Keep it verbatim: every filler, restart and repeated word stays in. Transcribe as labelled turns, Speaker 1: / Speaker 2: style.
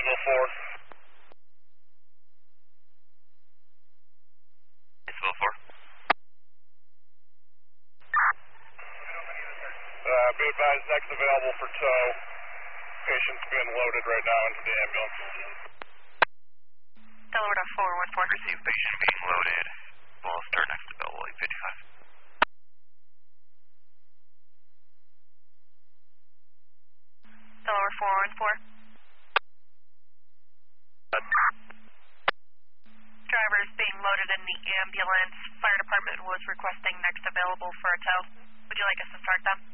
Speaker 1: Kaysville four.
Speaker 2: Kaysville four.
Speaker 1: Uh, be advised, next available for tow. Patient's being loaded right now into the ambulance.
Speaker 3: Delaware four one four.
Speaker 2: Receive patient being loaded. We'll start next available eight fifty-five.
Speaker 3: Delaware four one four. Driver is being loaded in the ambulance. Fire department was requesting next available for a tow. Would you like us to start them?